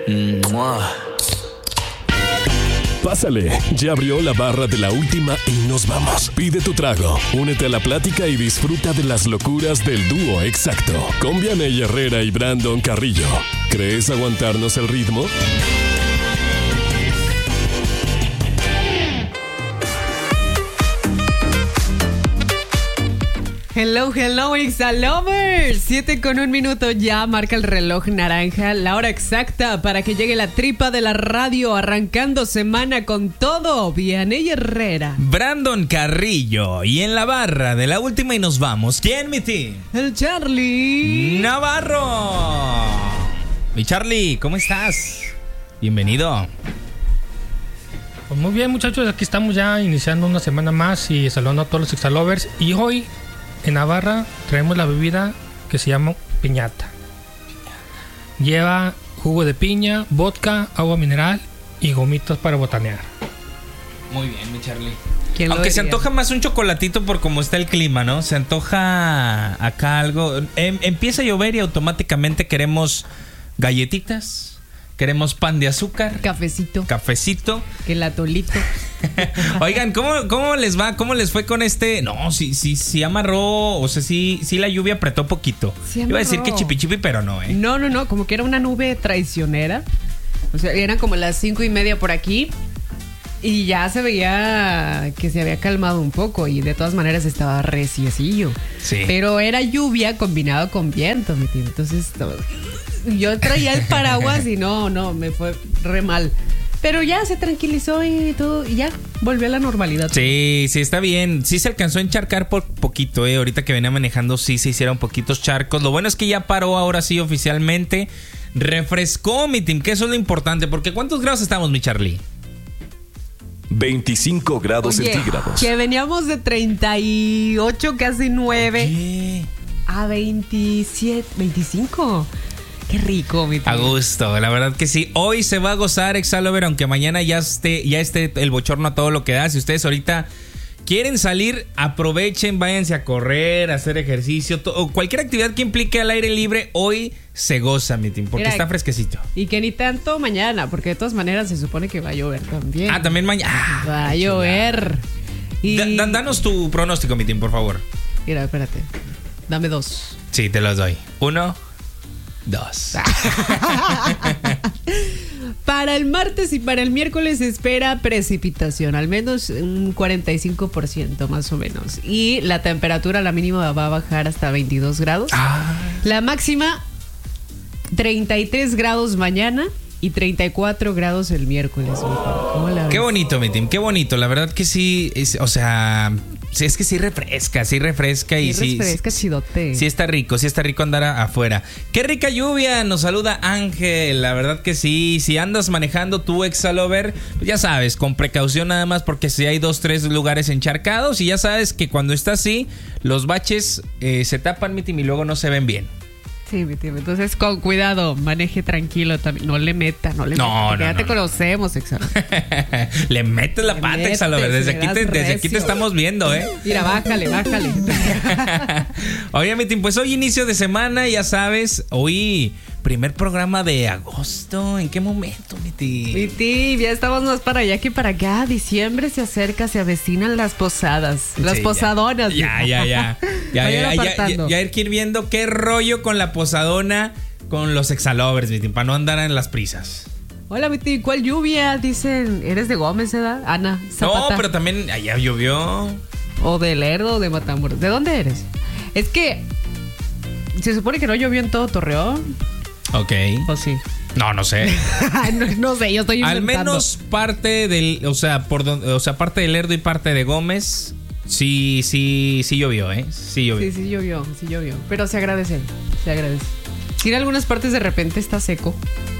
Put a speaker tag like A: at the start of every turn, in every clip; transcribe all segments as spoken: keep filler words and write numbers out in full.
A: ¡Mua!
B: Pásale, ya abrió la barra de la última y nos vamos. Pide tu trago, únete a la plática y disfruta de las locuras del dúo exacto. Con Vianey Herrera y Brandon Carrillo. ¿Crees aguantarnos el ritmo?
C: Hello, hello, Exalovers. Siete con un minuto ya marca el reloj naranja, la hora exacta para que llegue la tripa de la radio, arrancando semana con todo. Vianey Herrera,
A: Brandon Carrillo, y en la barra de la última y nos vamos. ¿Quién, mi team?
C: el Charlie
A: Navarro. Mi Charlie, ¿cómo estás? Bienvenido.
D: Pues muy bien, muchachos, aquí estamos ya iniciando una semana más y saludando a todos los Exalovers. Y hoy en Navarra traemos la bebida que se llama piñata. Lleva jugo de piña, vodka, agua mineral y gomitas para botanear.
A: Muy bien, mi Charlie.
C: diría?
A: Aunque se antoja más un chocolatito por cómo está el clima, ¿no? Se antoja acá algo. Em, empieza a llover y automáticamente queremos galletitas. Queremos pan de azúcar.
C: Cafecito.
A: Cafecito.
C: Que el atolito.
A: Oigan, ¿cómo, ¿cómo les va? ¿Cómo les fue con este? No, sí, sí, sí amarró. O sea, sí, sí la lluvia apretó poquito.
C: Sí
A: Iba a decir
C: amarró.
A: que chipi chipi, pero no, ¿eh?
C: No, no, no, como que era una nube traicionera. O sea, eran como las cinco y media por aquí. Y ya se veía que se había calmado un poco. Y de todas maneras estaba reciecillo.
A: Sí.
C: Pero era lluvia combinado con viento, mi tío. Entonces, todo- yo traía el paraguas y no, no, me fue re mal. Pero ya se tranquilizó y todo, y ya volvió a la normalidad.
A: Sí, sí, está bien. Sí se alcanzó a encharcar por poquito, ¿eh? Ahorita que venía manejando sí se hicieron poquitos charcos. Lo bueno es que ya paró ahora sí oficialmente. Refrescó, mi team, que eso es lo importante. Porque ¿cuántos grados estamos, mi Charlie?
B: veinticinco grados
C: Oye,
B: centígrados.
C: que veníamos de treinta y ocho, casi nueve,
A: Oye,
C: a veintisiete, veinticinco. Qué rico, mi tío.
A: a gusto, la verdad que sí. Hoy se va a gozar Exalover, aunque mañana ya esté, ya esté el bochorno a todo lo que da. Si ustedes ahorita quieren salir, aprovechen, váyanse a correr, a hacer ejercicio, to- o cualquier actividad que implique al aire libre, hoy se goza, mi team, porque
C: Mira,
A: está fresquecito.
C: Y que ni tanto mañana, porque de todas maneras se supone que va a llover también.
A: Ah, también mañana.
C: Va a llover. Y...
A: Da- da- danos tu pronóstico, mi team, por favor.
C: Mira, espérate. Dame dos.
A: Sí, te los doy. Uno, dos.
C: Para el martes y para el miércoles se espera precipitación, al menos un cuarenta y cinco por ciento más o menos. Y la temperatura, la mínima va a bajar hasta veintidós grados.
A: Ah,
C: La máxima, treinta y tres grados mañana y treinta y cuatro grados el miércoles. ¿Cómo la ves?
A: qué bonito, mi team, qué bonito. La verdad que sí, es- o sea, sí, es que sí refresca, sí refresca y
C: Sí,
A: sí.
C: refresca chidote.
A: Sí está rico, sí está rico andar a- afuera. Qué rica lluvia, nos saluda Ángel. La verdad que sí, si andas manejando tu Exalover, pues ya sabes, con precaución nada más porque si hay dos, tres lugares encharcados y ya sabes que cuando está así, los baches eh, se tapan, mi team, y luego no se ven bien.
C: Sí, mi tío. Entonces, con cuidado, maneje tranquilo también. No le meta, no le
A: No,
C: meta. porque
A: no,
C: ya
A: no,
C: te
A: no.
C: conocemos, Exalo.
A: Le metes la
C: Le
A: pata,
C: metes,
A: Exalover. Desde
C: le
A: aquí, te,
C: das
A: desde aquí te
C: recio.
A: estamos viendo, ¿eh?
C: Mira, bájale, bájale.
A: Oye, mi team, pues hoy inicio de semana, ya sabes, hoy primer programa de agosto. ¿En qué momento, mi team?
C: Mi tío, ya estamos más para allá que para acá. Diciembre se acerca, se avecinan las posadas. Las
A: Sí,
C: posadonas.
A: Ya, ya, ya. Ya,
C: Vayan
A: ya, ya, ya,
C: apartando.
A: ya hay que ir viendo qué rollo con la posadona con los Exalovers, mi team, para no andar en las prisas.
C: Hola, mi tío. ¿Cuál lluvia? Dicen, ¿eres de Gómez, edad? Ana Zapata.
A: No, pero también allá llovió.
C: O de Lerdo o de Matamoros. ¿De dónde eres? Es que se supone que no llovió en todo Torreón.
A: Ok.
C: ¿O sí?
A: No, no sé.
C: no, no sé, yo estoy
A: Al
C: inventando.
A: menos parte del, o sea, por donde, o sea, parte de Lerdo y parte de Gómez, sí, sí, sí llovió, ¿eh? Sí llovió.
C: Sí, sí llovió, sí llovió. Pero se agradece, se agradece. Sí, en algunas partes de repente está seco.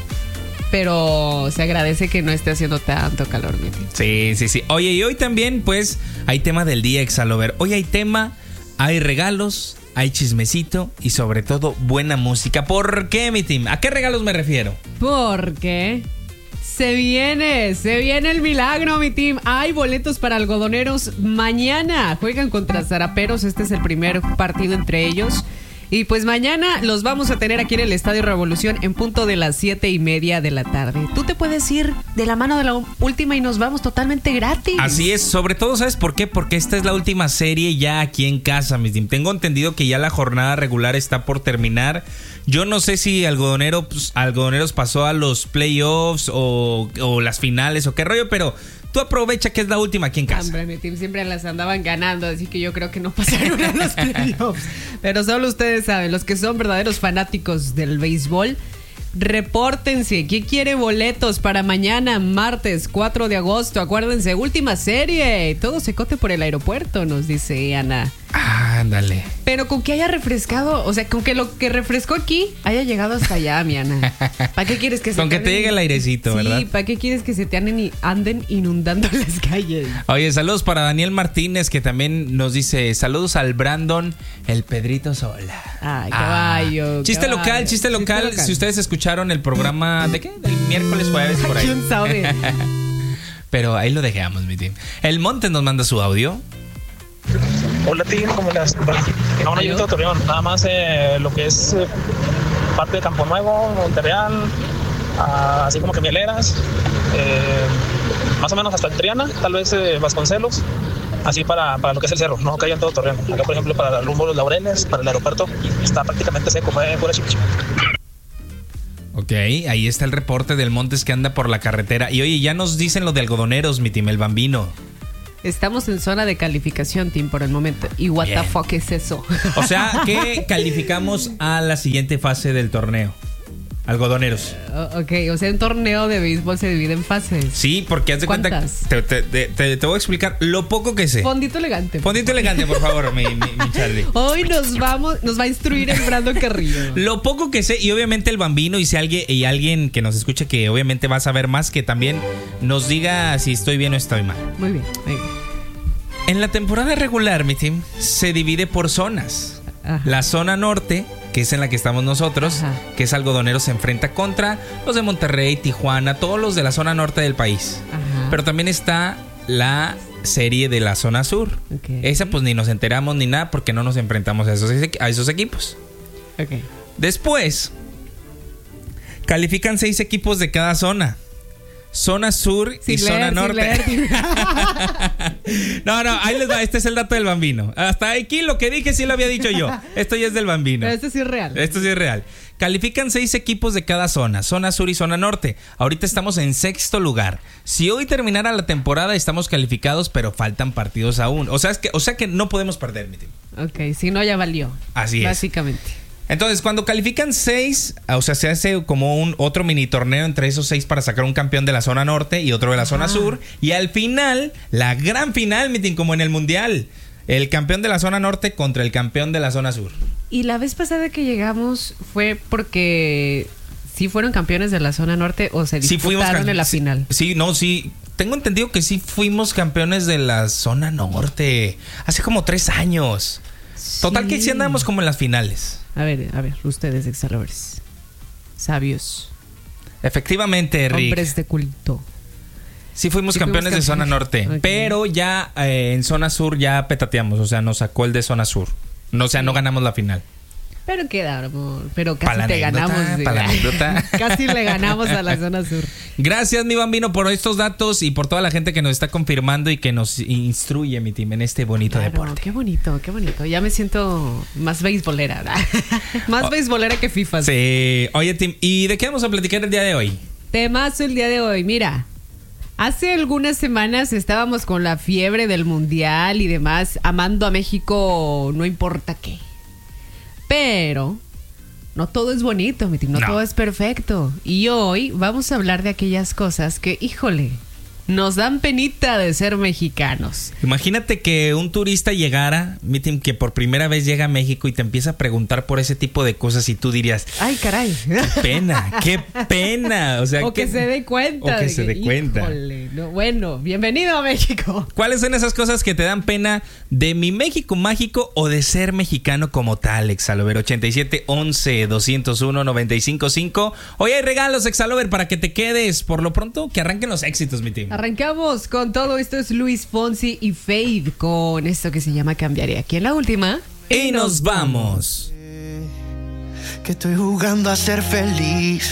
C: Pero se agradece que no esté haciendo tanto calor, mi tío.
A: Sí, sí, sí. Oye, y hoy también, pues, hay tema del día, Exalover. Hoy hay tema, hay regalos, hay chismecito y sobre todo buena música. ¿Por qué, mi team? ¿A qué regalos me refiero?
C: Porque se viene, se viene el milagro, mi team. Hay boletos para algodoneros mañana. Juegan contra Zaraperos. Este es el primer partido entre ellos. Y pues mañana los vamos a tener aquí en el Estadio Revolución en punto de las siete y media de la tarde. Tú te puedes ir de la mano de la última y nos vamos totalmente gratis.
A: Así es, sobre todo, ¿sabes por qué? Porque esta es la última serie ya aquí en casa, mis team. Tengo entendido que ya la jornada regular está por terminar. Yo no sé si Algodonero, pues, Algodoneros pasó a los playoffs o, o las finales o qué rollo, pero tú aprovecha que es la última aquí en casa.
C: Hombre, mi team siempre las andaban ganando, así que yo creo que no pasaron a los playoffs. Pero solo ustedes saben, los que son verdaderos fanáticos del béisbol, repórtense. ¿Quién quiere boletos para mañana, martes cuatro de agosto? Acuérdense, última serie. Todo se cote por el aeropuerto, nos dice Ana.
A: Ah, ándale.
C: Pero con que haya refrescado, o sea, con que lo que refrescó aquí haya llegado hasta allá, mi Ana. ¿Para qué quieres que se
A: Con
C: te
A: que te
C: anden-
A: llegue el airecito, ¿verdad?
C: Sí, ¿para qué quieres que se te anden, anden inundando las calles?
A: Oye, saludos para Daniel Martínez, que también nos dice saludos al Brandon, el Pedrito Sola.
C: Ay, caballo,
A: Chiste
C: caballo.
A: local, chiste local.
C: Chiste local.
A: Si ustedes escucharon el programa, ¿de qué? Del miércoles, jueves, por ahí.
C: ¿Quién sabe?
A: Pero ahí lo dejamos, mi team. El Monte nos manda su audio.
E: Hola, team, ¿cómo las? No, no, yo todo Torreón, nada más eh, lo que es eh, parte de Campo Nuevo, Monterreal, ah, así como que Mieleras, eh, más o menos hasta Triana, tal vez eh, Vasconcelos, así para, para lo que es el cerro, no que haya en todo Torreón. Acá, por ejemplo, para el rumbo de los Laureles, para el aeropuerto, está prácticamente seco, fue pura chipichipa.
A: Ok, ahí está el reporte del Montes que anda por la carretera. Y oye, ya nos dicen lo de Algodoneros, mi team, el Bambino.
C: Estamos en zona de calificación, team, por el momento. ¿Y what
A: Bien.
C: the fuck es eso?
A: O sea, que calificamos a la siguiente fase del torneo. Algodoneros.
C: Oh, ok, o sea, un torneo de béisbol se divide en fases.
A: Sí, porque haz de cuenta.
C: ¿Cuántas?
A: Te, te, te, te- te voy a explicar lo poco que sé.
C: Fondito elegante.
A: Fondito elegante, por favor, mi, mi, mi Charlie.
C: Hoy nos vamos, nos va a instruir el Brandon Carrillo.
A: Lo poco que sé, y obviamente el Bambino, y si alguien, y alguien que nos escuche que obviamente va a saber más, que también nos diga si estoy bien o estoy mal.
C: Muy bien, muy bien.
A: En la temporada regular, mi team, se divide por zonas.
C: Ajá.
A: La zona norte, que es en la que estamos nosotros,
C: Ajá.
A: que es Algodoneros, se enfrenta contra los de Monterrey, Tijuana, todos los de la zona norte del país.
C: Ajá.
A: Pero también está la serie de la zona sur.
C: Ok.
A: Esa pues ni nos enteramos ni nada porque no nos enfrentamos a esos, a esos equipos.
C: Ok.
A: Después, califican seis equipos de cada zona. Zona sur y
C: Sin
A: zona
C: leer, sin
A: norte.
C: leer.
A: No, no, ahí les va. Este es el dato del Bambino. Hasta aquí lo que dije sí lo había dicho yo. Esto ya es del Bambino.
C: Pero esto sí es real.
A: Esto sí es real. Califican seis equipos de cada zona, zona sur y zona norte. Ahorita estamos en sexto lugar. Si hoy terminara la temporada, estamos calificados, pero faltan partidos aún. O sea, es que, o sea que no podemos perder, mi team.
C: Ok, si no ya valió.
A: Así es.
C: Básicamente.
A: Entonces, cuando califican seis, o sea, se hace como un otro mini torneo entre esos seis para sacar un campeón de la zona norte y otro de la zona
C: Ah.
A: sur. Y al final, la gran final, mi team, como en el mundial. El campeón de la zona norte contra el campeón de la zona sur.
C: Y la vez pasada que llegamos fue porque sí fueron campeones de la zona norte o se
A: Sí, fuimos
C: disputaron
A: cam-
C: en la
A: sí,
C: final.
A: Sí, no, sí. Tengo entendido que sí fuimos campeones de la zona norte. Hace como tres años. Total que sí andamos como en las finales.
C: A ver, a ver, ustedes exalores. Sabios.
A: Efectivamente, Rick.
C: Hombres de culto.
A: Sí fuimos
C: Sí
A: campeones
C: fuimos
A: de zona
C: campeones.
A: norte.
C: Ok.
A: Pero ya eh, en zona sur ya petateamos. O sea, nos sacó el de zona sur. No, o sea, no ganamos la final.
C: Pero quedamos, pero
A: Pa'
C: casi
A: la
C: te
A: anécdota,
C: ganamos.
A: pa' la anécdota.
C: Casi le ganamos a la zona sur.
A: Gracias, mi Bambino, por estos datos y por toda la gente que nos está confirmando y que nos instruye, mi team, en este bonito
C: Claro,
A: deporte.
C: qué bonito, qué bonito. Ya me siento más beisbolera. Más
A: Oh.
C: beisbolera que FIFA.
A: Sí. Oye, Tim, ¿y de qué vamos a platicar el día de hoy?
C: Temazo el día de hoy. Mira, hace algunas semanas estábamos con la fiebre del mundial y demás, amando a México, no importa qué. Pero no todo es bonito, mi team, no,
A: No.
C: todo es perfecto. Y hoy vamos a hablar de aquellas cosas que, híjole, nos dan penita de ser mexicanos.
A: Imagínate que un turista llegara, mi team, que por primera vez llega a México y te empieza a preguntar por ese tipo de cosas y tú dirías,
C: Ay, caray.
A: pena, qué pena. O sea,
C: O que
A: qué-
C: se dé cuenta.
A: O que
C: de
A: se dé cuenta.
C: híjole, no, bueno, bienvenido a México.
A: ¿Cuáles son esas cosas que te dan pena de mi México mágico o de ser mexicano como tal, Exalover? ochenta y siete, once, doscientos uno, noventa y cinco, cinco. Hoy hay regalos, Exalover, para que te quedes. Por lo pronto, que arranquen los éxitos, mi team.
C: Arrancamos con todo esto. Es Luis Fonsi y Fade con esto que se llama Cambiaré. Aquí en la última.
A: Y nos vamos.
F: que estoy jugando a ser feliz.